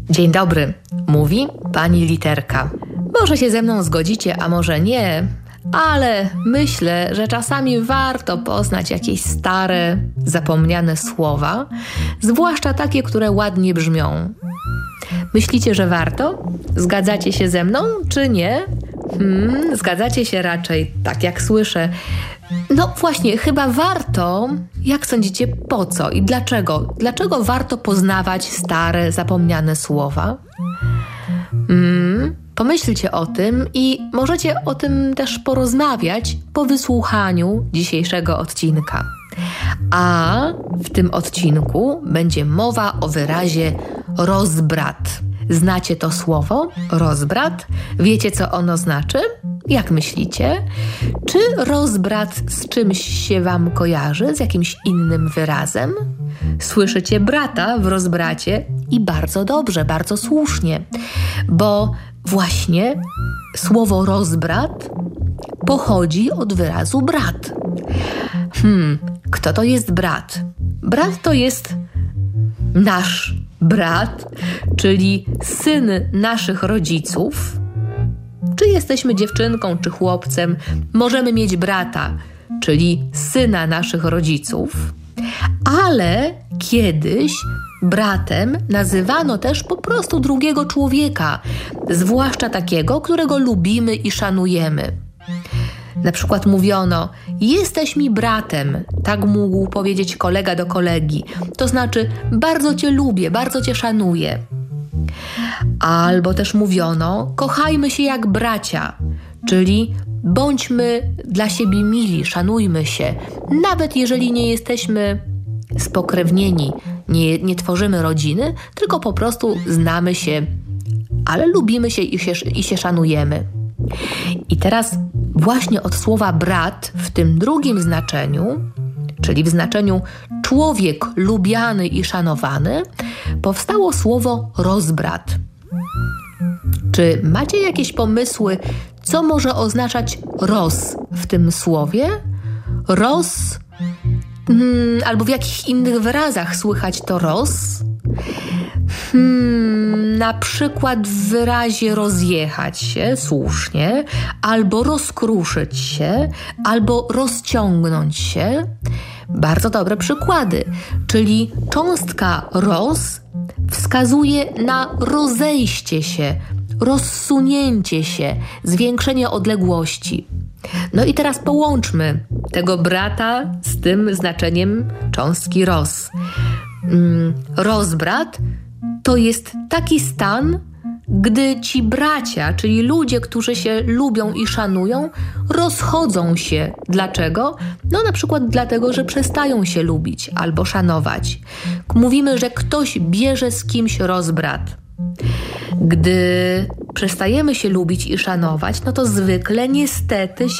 Dzień dobry, mówi pani Literka. Może się ze mną zgodzicie, a może nie, ale myślę, że czasami warto poznać jakieś stare, zapomniane słowa, zwłaszcza takie, które ładnie brzmią. Myślicie, że warto? Zgadzacie się ze mną, czy nie? Zgadzacie się raczej, tak jak słyszę. No właśnie, chyba warto. Jak sądzicie, po co i dlaczego? Dlaczego warto poznawać stare, zapomniane słowa? Pomyślcie o tym i możecie o tym też porozmawiać po wysłuchaniu dzisiejszego odcinka. A w tym odcinku będzie mowa o wyrazie rozbrat. Znacie to słowo? Rozbrat? Wiecie, co ono znaczy? Jak myślicie? Czy rozbrat z czymś się wam kojarzy? Z jakimś innym wyrazem? Słyszycie brata w rozbracie i bardzo dobrze, bardzo słusznie, bo właśnie słowo rozbrat pochodzi od wyrazu brat. Kto to jest brat? Brat to jest nasz brat, czyli syn naszych rodziców. Czy jesteśmy dziewczynką, czy chłopcem, możemy mieć brata, czyli syna naszych rodziców. Ale kiedyś bratem nazywano też po prostu drugiego człowieka, zwłaszcza takiego, którego lubimy i szanujemy. Na przykład mówiono: jesteś mi bratem, tak mógł powiedzieć kolega do kolegi. To znaczy, bardzo cię lubię, bardzo cię szanuję. Albo też mówiono: kochajmy się jak bracia, czyli bądźmy dla siebie mili, szanujmy się. Nawet jeżeli nie jesteśmy spokrewnieni, nie tworzymy rodziny, tylko po prostu znamy się, ale lubimy się i się szanujemy. I teraz właśnie od słowa brat w tym drugim znaczeniu, czyli w znaczeniu człowiek lubiany i szanowany, powstało słowo rozbrat. Czy macie jakieś pomysły, co może oznaczać roz w tym słowie? Roz? Albo w jakich innych wyrazach słychać to roz? Na przykład w wyrazie rozjechać się, słusznie, albo rozkruszyć się, albo rozciągnąć się. Bardzo dobre przykłady, czyli cząstka roz wskazuje na rozejście się, rozsunięcie się, zwiększenie odległości. No i teraz połączmy tego brata z tym znaczeniem cząstki roz. Rozbrat to jest taki stan, gdy ci bracia, czyli ludzie, którzy się lubią i szanują, rozchodzą się. Dlaczego? No na przykład dlatego, że przestają się lubić albo szanować. Mówimy, że ktoś bierze z kimś rozbrat. Gdy przestajemy się lubić i szanować, no to zwykle niestety